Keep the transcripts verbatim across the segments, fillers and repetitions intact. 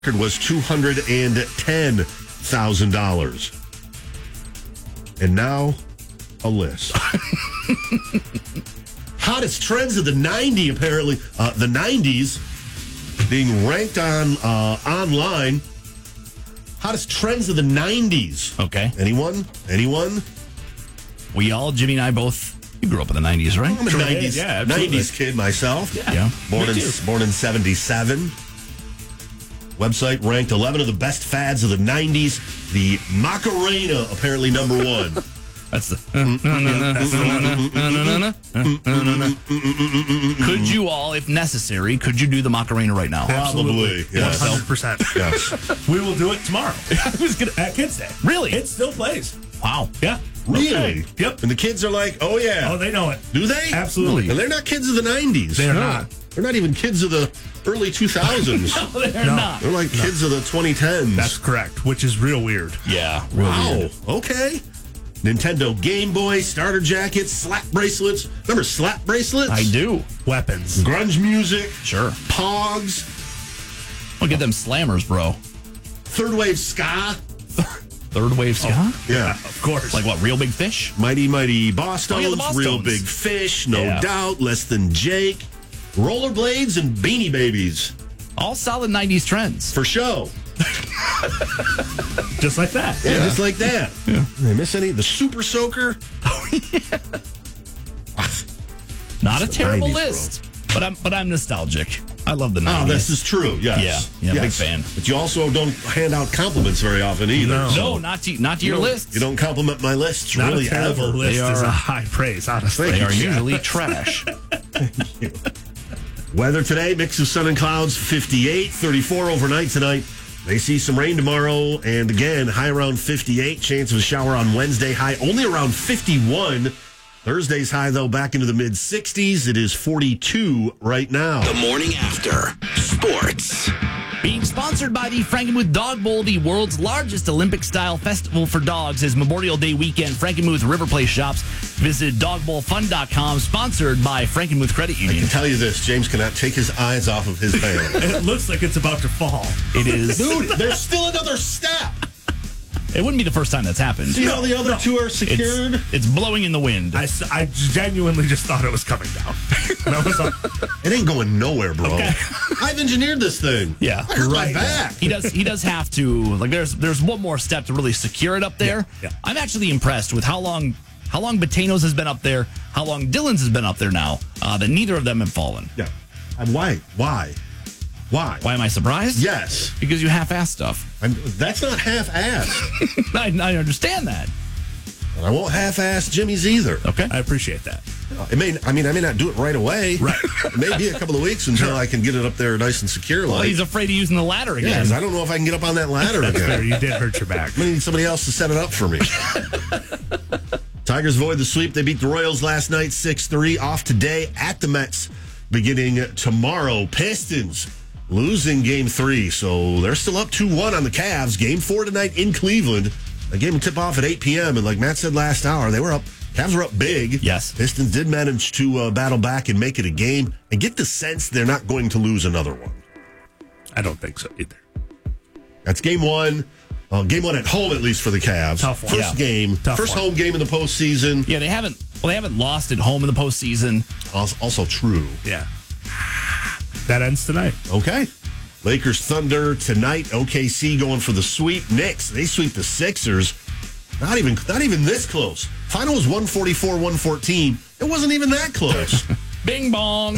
was two hundred ten thousand dollars. And now, a list. Hottest trends of the nineties, apparently. Uh, the nineties being ranked on uh, online. Hottest trends of the nineties. Okay. Anyone? Anyone? We all, Jimmy and I both, you grew up in the nineties, right? I'm a Sure nineties, did, yeah, absolutely. nineties kid myself. Yeah. Yeah. Born Me in, too. born in seventy-seven. Website ranked eleven of the best fads of the nineties. The Macarena, apparently number one. That's the. Could you all, if necessary, could you do the Macarena right now? Probably, yes. one hundred percent. Yes. We will do it tomorrow. I was gonna, at Kids Day. Really? It still plays. Wow. Yeah. Really? Okay. Yep. And the kids are like, oh, yeah. Oh, they know it. Do they? Absolutely. And they're not kids of the nineties. They are No. not. They're not even kids of the early two thousands. They're No. not. They're like kids of the twenty tens. That's correct, which is real weird. Yeah. Real Wow. weird. Okay. Nintendo Game Boy, starter jackets, slap bracelets. Remember slap bracelets? I do. Weapons. Grunge music, Sure. Pogs, We'll get them slammers, bro. third wave ska. Third wave ska? Yeah. Of course. Like what, Real Big Fish? Mighty Mighty Bosstones, Oh, yeah, the Bosstones. Real Big Fish, No Yeah. Doubt, Less Than Jake, Rollerblades, and Beanie Babies. All solid nineties trends. For show. just like that. Yeah, just like that. Yeah. Did I miss any? The Super Soaker? Not a It's the terrible nineties, list, but I'm but I'm nostalgic. I love the Oh, nineties. this is true. Yes. Yeah. Yeah, big Yes. fan. But you also don't hand out compliments very often either. No. no, not to not to your You don't- lists. You don't compliment my lists Not really a terrible ever. list They is are- a high praise, honestly. They are Yeah. usually trash. Weather today, mix of sun and clouds, fifty-eight, thirty-four overnight tonight. They see some rain tomorrow, and again, high around fifty-eight. Chance of a shower on Wednesday, high only around fifty-one. Thursday's high, though, back into the mid-sixties. It is forty-two right now. The morning after. Sports. Being sponsored by the Frankenmuth Dog Bowl, the world's largest Olympic-style festival for dogs, is Memorial Day weekend. Frankenmuth River Place shops. Visit dog bowl fun dot com, sponsored by Frankenmuth Credit I Union. can tell you this, James cannot take his eyes off of his band. It looks like it's about to fall. It is. Dude, there's still another step. It wouldn't be the first time that's happened. See how the other no. two are secured? It's, it's blowing in the wind. I, s- I genuinely just thought it was coming down. That was a, It ain't going nowhere, bro. Okay. I've engineered this thing. Yeah. I hurt Right. my back. He does. He does have to. Like, there's there's one more step to really secure it up there. Yeah, yeah. I'm actually impressed with how long how long Batanos has been up there, how long Dillon's has been up there now. Uh, that neither of them have fallen. Yeah. And why? Why? Why? Why am I surprised? Yes. Because you half-ass stuff. I'm, that's not half-assed. I, I understand that. And I won't half-ass Jimmy's either. Okay. I appreciate that. It may. I mean, I may not do it right away. Right. It may be a couple of weeks until I can get it up there nice and secure. Well, Like, he's afraid of using the ladder yeah, again. 'cause I don't know if I can get up on that ladder Fair, again. you did hurt your back. I'm gonna need somebody else to set it up for me. Tigers avoid the sweep. They beat the Royals last night, six three. Off today at the Mets, beginning tomorrow. Pistons losing game three, so they're still up two one on the Cavs. Game four tonight in Cleveland. The game will tip off at eight p.m., and like Matt said last hour, they were up. Cavs were up big. Yes. Pistons did manage to uh, battle back and make it a game, and get the sense they're not going to lose another one. I don't think so either. That's game one. Uh, game one at home, at least for the Cavs. Tough one. First Yeah. game. Tough first one. home game in the postseason. Yeah, they haven't. Well, they haven't lost at home in the postseason. Also, also true. Yeah. That ends tonight. Okay. Lakers Thunder tonight. O K C going for the sweep. Knicks, they sweep the Sixers. Not even not even this close. Final was one forty-four one fourteen. It wasn't even that close. Bing bong.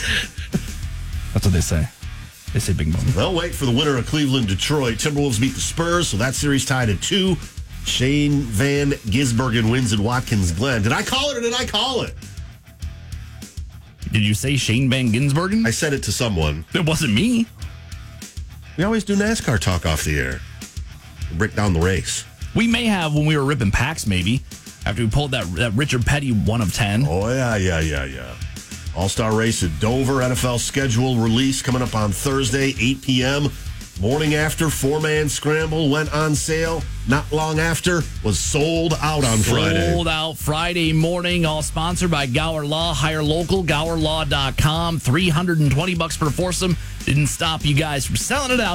That's what they say. They say bing bong. They'll wait for the winner of Cleveland Detroit. Timberwolves beat the Spurs, so that series tied at two. Shane Van Gisbergen wins at Watkins Glen. Did I call it or did I call it? Did you say Shane Van Gisbergen? I said it to someone. It wasn't me. We always do NASCAR talk off the air. We break down the race. We may have when we were ripping packs, maybe, after we pulled that, that Richard Petty one of ten. Oh, yeah, yeah, yeah, yeah. All-Star race at Dover. N F L schedule release coming up on Thursday, eight p.m. Morning after, four-man scramble went on sale. Not long after, was sold out on Friday. Sold out Friday morning, all sponsored by Gower Law. Hire local, gower law dot com. three hundred twenty bucks per foursome. Didn't stop you guys from selling it out.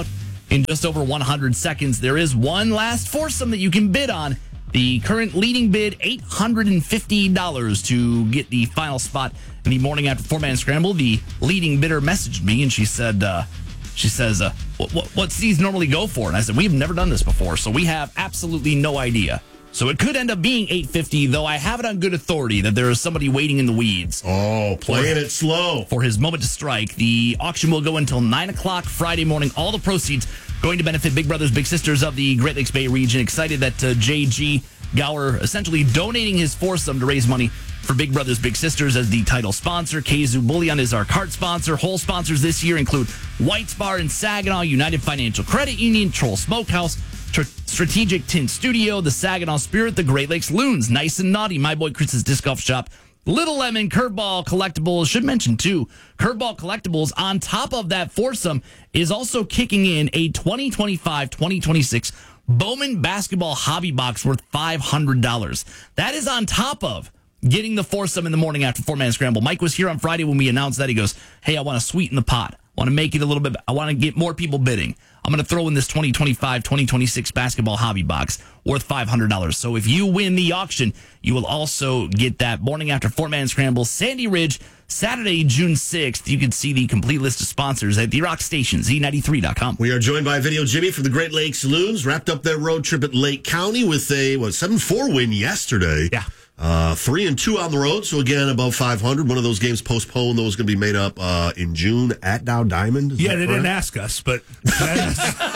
in just over one hundred seconds. There is one last foursome that you can bid on. The current leading bid, eight hundred fifty dollars to get the final spot in the morning after four-man scramble. The leading bidder messaged me, and she said, uh, she says, uh, what, what, what C's normally go for? And I said, we've never done this before, so we have absolutely no idea. So it could end up being eight fifty, though I have it on good authority that there is somebody waiting in the weeds. Oh, playing it slow. For his moment to strike. The auction will go until nine o'clock Friday morning. All the proceeds going to benefit Big Brothers Big Sisters of the Great Lakes Bay region. Excited that uh, J G Gower essentially donating his foursome to raise money for Big Brothers Big Sisters as the title sponsor. Kazoo Bullion is our cart sponsor. Whole sponsors this year include White's Bar in Saginaw, United Financial Credit Union, Troll Smokehouse, Tr- Strategic Tint Studio, the Saginaw Spirit, the Great Lakes Loons, Nice and Naughty, My Boy Chris's Disc Golf Shop, Little Lemon, Curveball Collectibles. Should mention, too, Curveball Collectibles, on top of that foursome, is also kicking in a twenty twenty-five twenty twenty-six Bowman Basketball Hobby Box worth five hundred dollars. That is on top of getting the foursome in the morning after four-man scramble. Mike was here on Friday when we announced that. He goes, hey, I want to sweeten the pot. I want to make it a little bit, I want to get more people bidding. I'm going to throw in this twenty twenty-five twenty twenty-six basketball hobby box worth five hundred dollars. So if you win the auction, you will also get that morning after four-man scramble. Sandy Ridge, Saturday, June sixth. You can see the complete list of sponsors at the Rock Station, Z ninety-three dot com. We are joined by Video Jimmy from the Great Lakes Loons. Wrapped up their road trip at Lake County with a what seven four win yesterday. Yeah. Uh, three and two on the road, so again above five hundred. One of those games postponed. Those going to be made up uh, in June at Dow Diamond. Is yeah, that they correct? didn't ask us, but that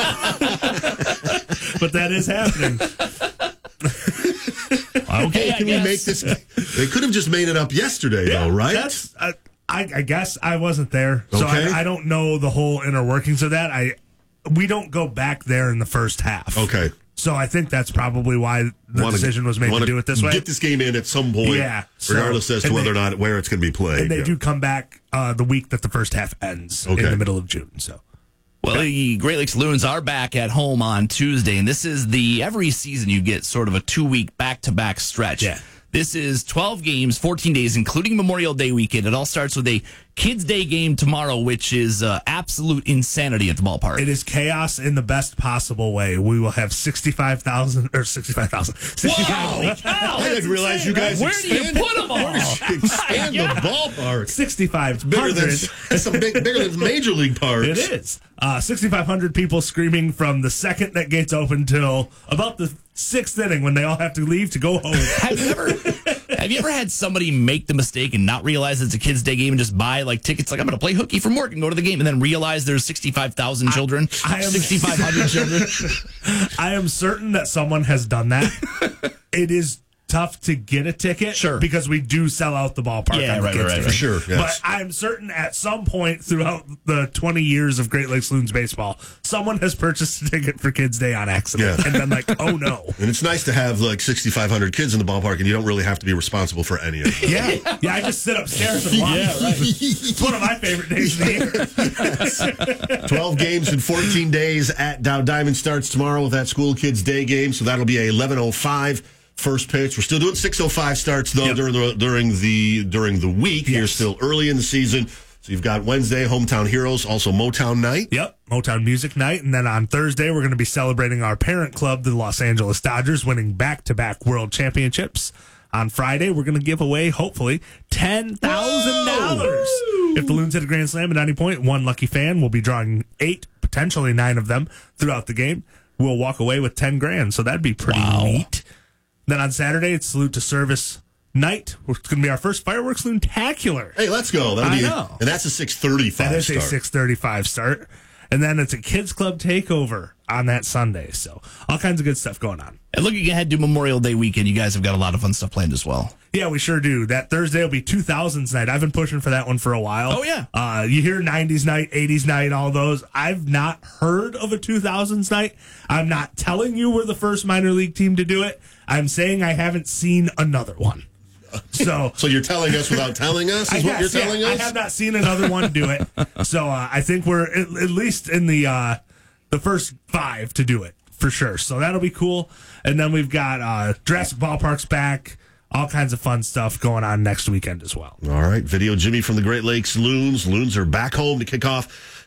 is, but that is happening. Okay, I Can we guess. make this? They could have just made it up yesterday, though, right? That's, uh, I, I guess I wasn't there, so Okay. I, I don't know the whole inner workings of that. I we don't go back there in the first half. Okay. So I think that's probably why the Wanna- decision was made wanna to do it this way. Get this game in at some point, Yeah, so- regardless as to and whether they- or not where it's going to be played. and they Yeah. do come back uh, the week that the first half ends Okay. in the middle of June. So Well, the Great Lakes Loons are back at home on Tuesday, and this is the every season you get sort of a two-week back-to-back stretch. Yeah. This is twelve games, fourteen days, including Memorial Day weekend. It all starts with a Kids' Day game tomorrow, which is uh, absolute insanity at the ballpark. it is chaos in the best possible way. We will have sixty-five thousand or sixty-five thousand. Holy cow! I didn't realize you guys Where do you expanded- put them all? expand the ballpark. sixty-five Bigger than hundred. that's some big, bigger than major league parks. It is. Uh, sixty-five hundred people screaming from the second that gates open till about the sixth inning when they all have to leave to go home. Have you ever have you ever had somebody make the mistake and not realize it's a Kids' Day game and just buy like tickets like I'm going to play hooky from work and go to the game and then realize there's sixty-five thousand children, I am- sixty-five hundred children? I am certain that someone has done that. It is tough to get a ticket, Sure. because we do sell out the ballpark. Yeah, on the right, Kids' right, Day. right. For sure, yes. But I'm certain at some point throughout the twenty years of Great Lakes Loons baseball, someone has purchased a ticket for Kids' Day on accident Yeah. and been like, "Oh no." And it's nice to have like sixty-five hundred kids in the ballpark, and you don't really have to be responsible for any of them. Yeah, yeah. I just sit upstairs and watch. Yeah, right. It's one of my favorite days of the year. twelve games in fourteen days at Dow Diamond starts tomorrow with that School Kids Day game, so that'll be a eleven oh five first pitch. We're still doing six oh five starts though Yep. during the during the during the week. You're Yes. still early in the season, so you've got Wednesday Hometown Heroes, also Motown Night. Yep, Motown Music Night. And then on Thursday, we're going to be celebrating our parent club, the Los Angeles Dodgers, winning back-to-back world championships. On Friday, we're going to give away, hopefully, ten thousand dollars. If the Loons hit a grand slam at any point, one lucky fan will be drawing eight, potentially nine of them throughout the game. We'll walk away with ten grand, so that'd be pretty Wow. neat. Then on Saturday, it's Salute to Service night. It's going to be our first Fireworks Loontacular. Hey, let's go. That'll I be know. and that's a six thirty-five That is start. a six thirty-five start. And then it's a Kids Club takeover on that Sunday. So all kinds of good stuff going on. And looking ahead to Memorial Day weekend, you guys have got a lot of fun stuff planned as well. Yeah, we sure do. That Thursday will be two thousands night. I've been pushing for that one for a while. Oh, yeah. Uh, you hear nineties night, eighties night, all those. I've not heard of a two thousands night. I'm not telling you we're the first minor league team to do it. I'm saying I haven't seen another one. So So you're telling us without telling us is I what guess, you're telling yeah, us? I have not seen another one do it. So uh, I think we're at, at least in the uh, the first five to do it for sure. So that'll be cool. And then we've got uh, Jurassic Ballpark's back. All kinds of fun stuff going on next weekend as well. All right. Video Jimmy from the Great Lakes Loons. Loons are back home to kick off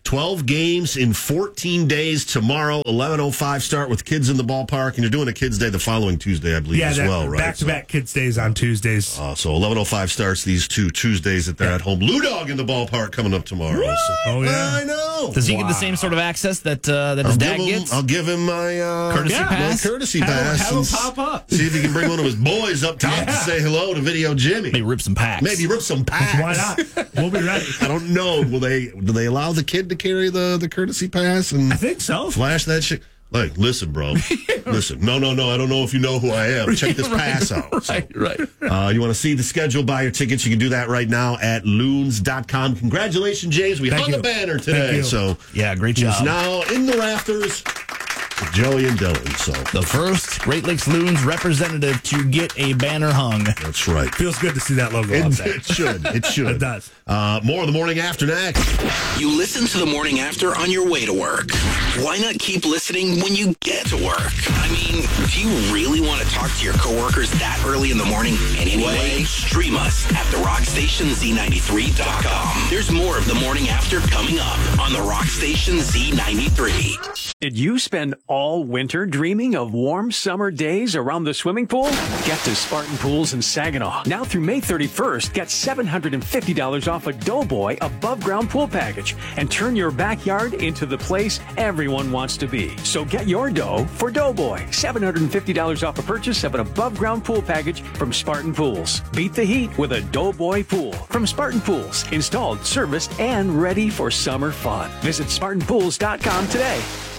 twelve games in fourteen days tomorrow, eleven oh five start with kids in the ballpark. And you're doing a kids' day the following Tuesday, I believe, yeah, as that, well, right? Back-to-back so, kids' days on Tuesdays. Uh, so eleven oh five starts these two Tuesdays that they're yeah. at home. Lou Dog in the ballpark coming up tomorrow. So. Oh, yeah. I know. Does he wow. get the same sort of access that uh, that his I'll dad him, gets? I'll give him my uh, courtesy yeah, pass. My courtesy have pass. Him, have him pop up. See if he can bring one of his boys up top yeah. to say hello to Video Jimmy. Maybe rip some packs. Maybe rip some packs. Why not? We'll be ready. I don't know. Will they? Do they allow the kid to carry the, the courtesy pass and I think so. Flash that shit? Like, listen, bro. Listen. No, no, no. I don't know if you know who I am. Check this right, pass out. Right, so, right. Uh, you want to see the schedule, buy your tickets. You can do that right now at loons dot com. Congratulations, James. We Thank hung you. a banner today. So yeah, great job. He's now in the rafters with Joey and Dylan. So the first Great Lakes Loons representative to get a banner hung. That's right. Feels good to see that logo It, up there. it should. It should. It does. Uh, more of the morning after next. You listen to the morning after on your way to work. Why not keep listening when you get to work? I mean, do you really want to talk to your coworkers that early in the morning? And anyway, stream us at the rock station Z ninety-three dot com. There's more of the morning after coming up on the Rock Station Z ninety-three. Did you spend all winter dreaming of warm summer days around the swimming pool? Get to Spartan Pools in Saginaw. Now through May thirty-first, get seven hundred fifty dollars off a Doughboy above-ground pool package and turn your backyard into the place everyone wants to be. So get your dough for Doughboy. seven hundred fifty dollars off a purchase of an above-ground pool package from Spartan Pools. Beat the heat with a Doughboy pool from Spartan Pools. Installed, serviced, and ready for summer fun. Visit Spartan Pools dot com today.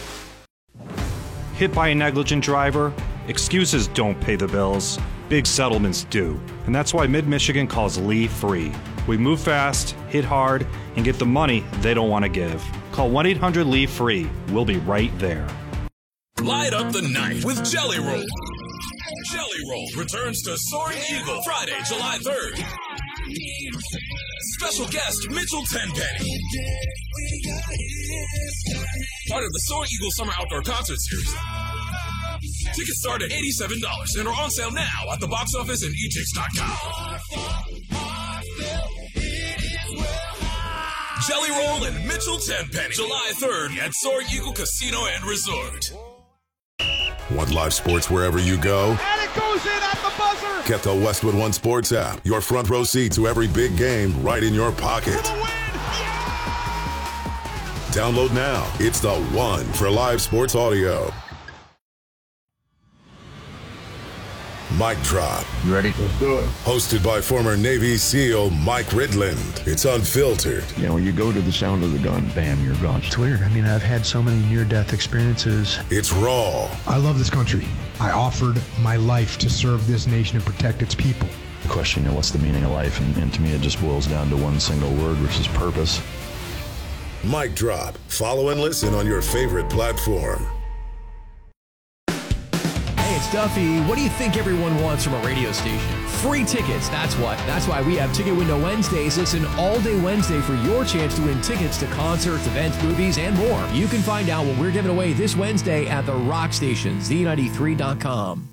Hit by a negligent driver? Excuses don't pay the bills. Big settlements do. And that's why Mid-Michigan calls Lee free. We move fast, hit hard, and get the money they don't want to give. Call one eight hundred Lee free. We'll be right there. Light up the night with Jelly Roll. Jelly Roll returns to Soaring Eagle Friday, July third. Special guest Mitchell Tenpenny. Part of the Soaring Eagle Summer Outdoor Concert Series. Tickets start at eighty-seven dollars and are on sale now at the box office and e tix dot com. Jelly Roll and Mitchell Tenpenny, July third at Soaring Eagle Casino and Resort. Want live sports wherever you go? And it goes in at the buzzer! Get the Westwood One Sports app. Your front row seat to every big game right in your pocket. For the win! Download now. It's the one for live sports audio. Mic Drop. You ready? Let's do it. Hosted by former Navy SEAL Mike Ridland. It's unfiltered. You know, when you go to the sound of the gun, bam, you're gone. It's weird. I mean, I've had so many near-death experiences. It's raw. I love this country. I offered my life to serve this nation and protect its people. The question, you know, what's the meaning of life? And, and to me, it just boils down to one single word, which is purpose. Mic Drop. Follow and listen on your favorite platform. Hey, it's Duffy. What do you think everyone wants from a radio station? Free tickets, that's what. That's why we have Ticket Window Wednesdays. Listen all day Wednesday for your chance to win tickets to concerts, events, movies, and more. You can find out what we're giving away this Wednesday at the Rock Station, Z ninety-three dot com.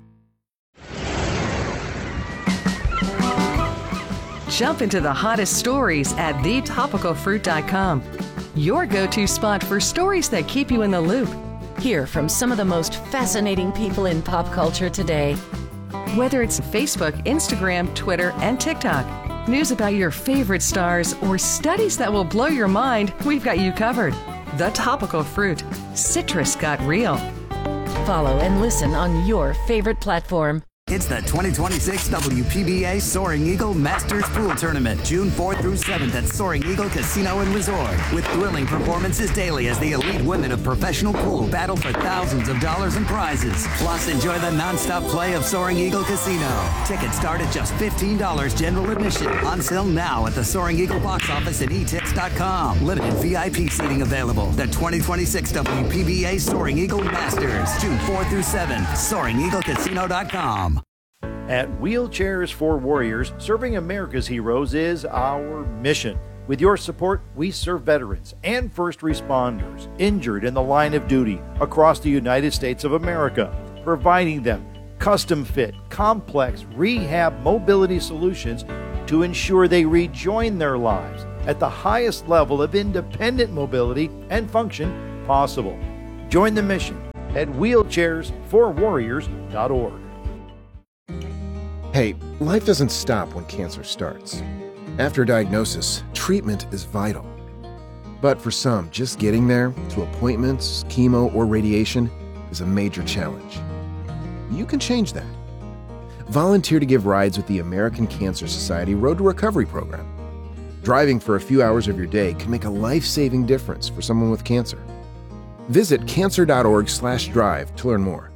Jump into the hottest stories at the topical fruit dot com. Your go-to spot for stories that keep you in the loop. Hear from some of the most fascinating people in pop culture today. Whether it's Facebook, Instagram, Twitter, and TikTok, news about your favorite stars, or studies that will blow your mind, we've got you covered. The Topical Fruit. Citrus got real. Follow and listen on your favorite platform. It's the twenty twenty-six W P B A Soaring Eagle Masters Pool Tournament, June fourth through seventh at Soaring Eagle Casino and Resort. With thrilling performances daily as the elite women of professional pool battle for thousands of dollars in prizes. Plus, enjoy the nonstop play of Soaring Eagle Casino. Tickets start at just fifteen dollars general admission. On sale now at the Soaring Eagle box office and e tix dot com. Limited V I P seating available. The twenty twenty-six W P B A Soaring Eagle Masters, June fourth through seventh. Soaring Eagle Casino dot com. At Wheelchairs for Warriors, serving America's heroes is our mission. With your support, we serve veterans and first responders injured in the line of duty across the United States of America, providing them custom-fit, complex rehab mobility solutions to ensure they rejoin their lives at the highest level of independent mobility and function possible. Join the mission at wheelchairs for warriors dot org. Hey, life doesn't stop when cancer starts. After diagnosis, treatment is vital. But for some, just getting there, to appointments, chemo, or radiation, is a major challenge. You can change that. Volunteer to give rides with the American Cancer Society Road to Recovery program. Driving for a few hours of your day can make a life-saving difference for someone with cancer. Visit cancer dot org slash drive to learn more.